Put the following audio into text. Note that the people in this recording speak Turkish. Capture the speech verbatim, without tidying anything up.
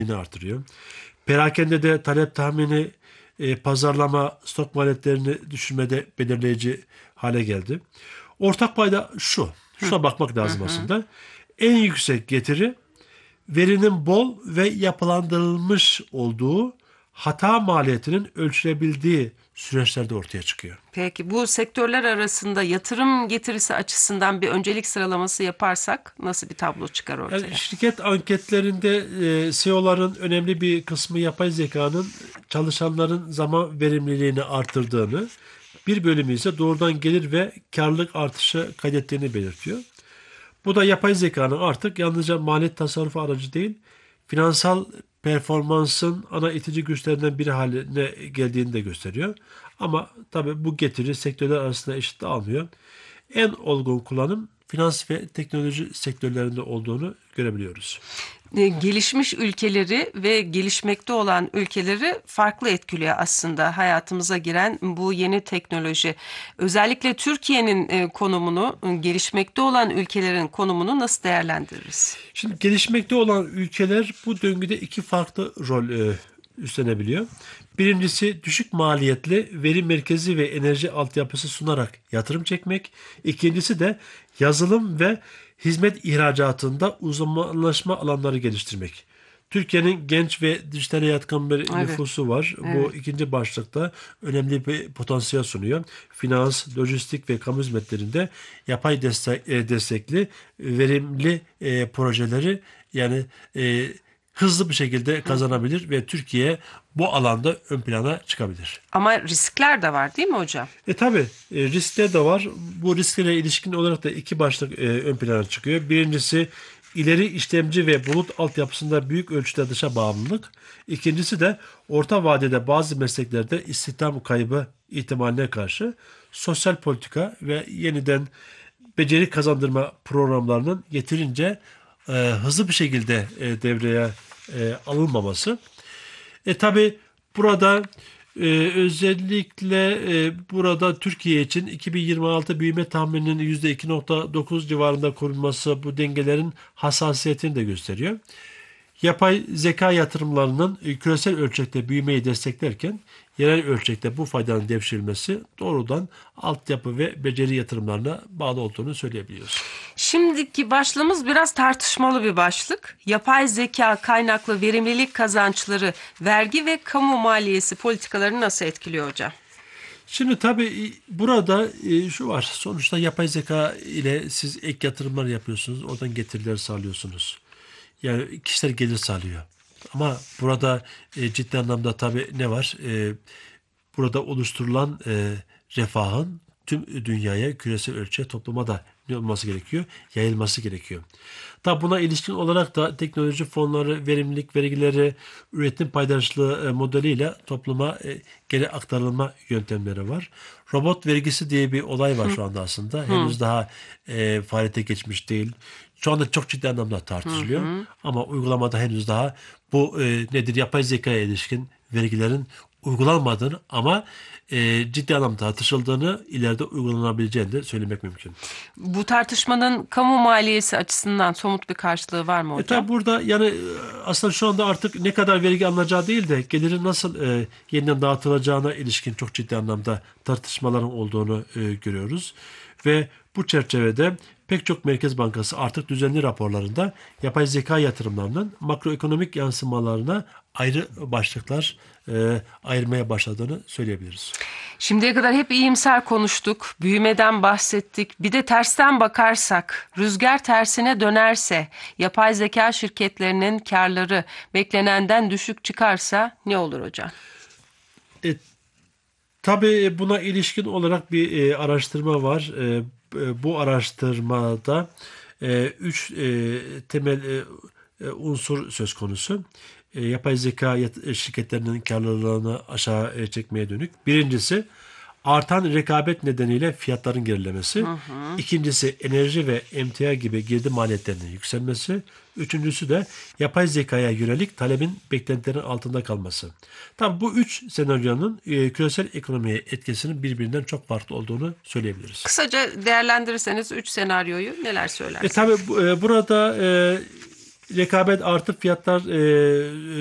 artırıyor. Perakendede talep tahmini, e, pazarlama, stok maliyetlerini düşürmede belirleyici hale geldi. Ortak payda şu. Hı Şuna bakmak hı. lazım Hı. aslında. En yüksek getiri verinin bol ve yapılandırılmış olduğu, hata maliyetinin ölçülebildiği süreçlerde ortaya çıkıyor. Peki bu sektörler arasında yatırım getirisi açısından bir öncelik sıralaması yaparsak nasıl bir tablo çıkar Yani ortaya? şirket anketlerinde e, C E O'ların önemli bir kısmı yapay zekanın çalışanların zaman verimliliğini artırdığını, bir bölümü ise doğrudan gelir ve karlılık artışı kaydettiğini belirtiyor. Bu da yapay zekanın artık yalnızca maliyet tasarrufu aracı değil, finansal performansın ana itici güçlerinden biri haline geldiğini de gösteriyor. Ama tabii bu getiri sektörler arasında eşit dağılmıyor. En olgun kullanım finans ve teknoloji sektörlerinde olduğunu görebiliyoruz. E, gelişmiş ülkeleri ve gelişmekte olan ülkeleri farklı etkiliyor aslında hayatımıza giren bu yeni teknoloji. Özellikle Türkiye'nin e, konumunu, e, gelişmekte olan ülkelerin konumunu nasıl değerlendiririz? Şimdi gelişmekte olan ülkeler bu döngüde iki farklı rol e, üstlenebiliyor. Birincisi düşük maliyetli veri merkezi ve enerji altyapısı sunarak yatırım çekmek. İkincisi de yazılım ve hizmet ihracatında uzmanlaşma alanları geliştirmek. Türkiye'nin genç ve dijitale yatkın bir Evet, nüfusu var. Bu evet. ikinci başlıkta önemli bir potansiyel sunuyor. Finans, lojistik ve kamu hizmetlerinde yapay destek, e, destekli, verimli e, projeleri yani e, hızlı bir şekilde kazanabilir ve Türkiye bu alanda ön plana çıkabilir. Ama riskler de var değil mi hocam? E tabi e, riskler de var. Bu risklere ilişkin olarak da iki başlık e, ön plana çıkıyor. Birincisi ileri işlemci ve bulut altyapısında büyük ölçüde dışa bağımlılık. İkincisi de orta vadede bazı mesleklerde istihdam kaybı ihtimaline karşı sosyal politika ve yeniden beceri kazandırma programlarının yeterince e, hızlı bir şekilde e, devreye e, alınmaması. E tabi burada e, özellikle e, burada Türkiye için iki bin yirmi altı büyüme tahmininin yüzde iki nokta dokuz civarında korunması bu dengelerin hassasiyetini de gösteriyor. Yapay zeka yatırımlarının e, küresel ölçekte büyümeyi desteklerken yerel ölçekte bu faydanın devşirilmesi doğrudan altyapı ve beceri yatırımlarına bağlı olduğunu söyleyebiliyoruz. Şimdiki başlığımız biraz tartışmalı bir başlık. Yapay zeka kaynaklı verimlilik kazançları vergi ve kamu maliyesi politikalarını nasıl etkiliyor hocam? Şimdi tabii burada e, şu var. Sonuçta yapay zeka ile siz ek yatırımlar yapıyorsunuz. Oradan getiriler sağlıyorsunuz. Yani kişiler gelir sağlıyor. Ama burada e, ciddi anlamda tabii ne var? E, burada oluşturulan e, refahın tüm dünyaya, küresel ölçüye, topluma da ne olması gerekiyor? Yayılması gerekiyor. Tabi buna ilişkin olarak da teknoloji fonları, verimlilik vergileri, üretim paydaşlığı e, modeliyle topluma e, geri aktarılma yöntemleri var. Robot vergisi diye bir olay var şu anda aslında. Hı Henüz daha e, faaliyete geçmiş değil. Şu anda çok ciddi anlamda hı. tartışılıyor. Hı. Ama uygulamada henüz daha bu e, nedir? Yapay zekaya ilişkin vergilerin uygulanmadığını ama e, ciddi anlamda tartışıldığını, ileride uygulanabileceğini de söylemek mümkün. Bu tartışmanın kamu maliyesi açısından somut bir karşılığı var mı E hocam? tabi burada yani e, aslında şu anda artık ne kadar vergi alınacağı değil de gelirin nasıl e, yeniden dağıtılacağına ilişkin çok ciddi anlamda tartışmaların olduğunu e, görüyoruz. Ve bu çerçevede pek çok Merkez Bankası artık düzenli raporlarında yapay zeka yatırımlarının makroekonomik yansımalarına ayrı başlıklar e, ayırmaya başladığını söyleyebiliriz. Şimdiye kadar hep iyimser konuştuk, büyümeden bahsettik. Bir de tersten bakarsak, rüzgar tersine dönerse, yapay zeka şirketlerinin karları beklenenden düşük çıkarsa ne olur hocam? E, tabii buna ilişkin olarak bir e, araştırma var. E, e, bu araştırmada e, üç e, temel e, e, unsur söz konusu. E, yapay zeka yat- e, şirketlerinin karlılığını aşağı e, çekmeye dönük. Birincisi artan rekabet nedeniyle fiyatların gerilemesi. İkincisi enerji ve emtia gibi girdi maliyetlerinin yükselmesi. Üçüncüsü de yapay zekaya yönelik talebin beklentilerin altında kalması. Tabi bu üç senaryonun e, küresel ekonomiye etkisinin birbirinden çok farklı olduğunu söyleyebiliriz. Kısaca değerlendirirseniz üç senaryoyu neler E tabi söylersiniz? burada e, rekabet artıp fiyatlar e,